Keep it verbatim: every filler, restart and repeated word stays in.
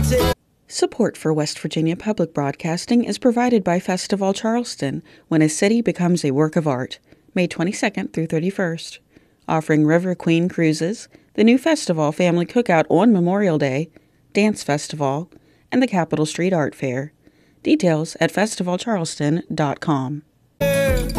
Support for West Virginia Public Broadcasting is provided by Festival Charleston, when a city becomes a work of art, May twenty-second through thirty-first. Offering River Queen cruises, the new festival family cookout on Memorial Day, dance festival, and the Capitol Street Art Fair. Details at festival charleston dot com.